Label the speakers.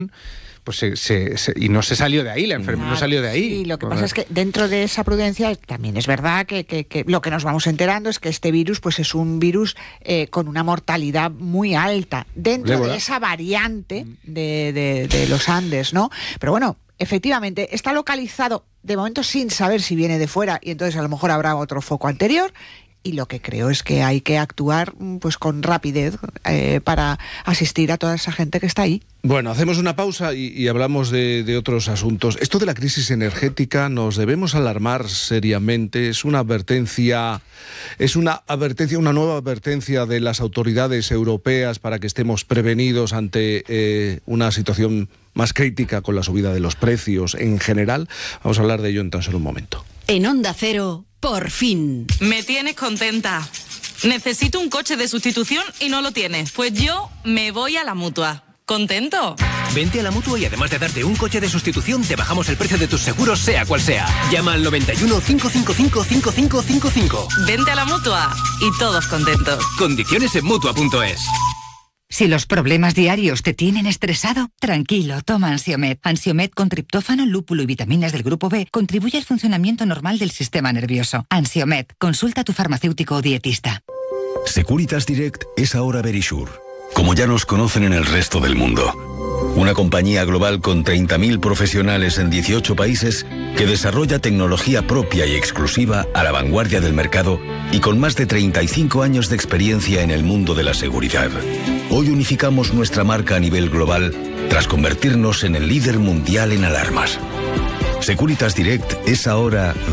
Speaker 1: pues y no se salió de ahí, la enfermedad no salió de ahí.
Speaker 2: Sí, lo que pasa es que dentro de esa prudencia también es verdad que lo que nos vamos enterando es que este virus pues es un virus con una mortalidad muy alta dentro de esa variante de los Andes, ¿no? Pero bueno, efectivamente está localizado de momento sin saber si viene de fuera, y entonces a lo mejor habrá otro foco anterior. Y lo que creo es que hay que actuar pues con rapidez para asistir a toda esa gente que está ahí.
Speaker 3: Bueno, hacemos una pausa y hablamos de otros asuntos. Esto de la crisis energética, nos debemos alarmar seriamente. Es una advertencia, una nueva advertencia de las autoridades europeas para que estemos prevenidos ante una situación más crítica con la subida de los precios en general. Vamos a hablar de ello en tan solo un momento.
Speaker 4: En Onda Cero, por fin.
Speaker 5: Me tienes contenta. Necesito un coche de sustitución y no lo tienes. Pues yo me voy a la Mutua. ¿Contento?
Speaker 6: Vente a la Mutua y además de darte un coche de sustitución, te bajamos el precio de tus seguros, sea cual sea. Llama al 91 555 5555.
Speaker 5: Vente a la Mutua y todos contentos.
Speaker 6: Condiciones en Mutua.es.
Speaker 7: Si los problemas diarios te tienen estresado, tranquilo, toma Ansiomed. Ansiomed con triptófano, lúpulo y vitaminas del grupo B contribuye al funcionamiento normal del sistema nervioso. Ansiomed, consulta a tu farmacéutico o dietista.
Speaker 8: Securitas Direct es ahora Verisure, como ya nos conocen en el resto del mundo. Una compañía global con 30.000 profesionales en 18 países que desarrolla tecnología propia y exclusiva a la vanguardia del mercado y con más de 35 años de experiencia en el mundo de la seguridad. Hoy unificamos nuestra marca a nivel global tras convertirnos en el líder mundial en alarmas. Securitas Direct es ahora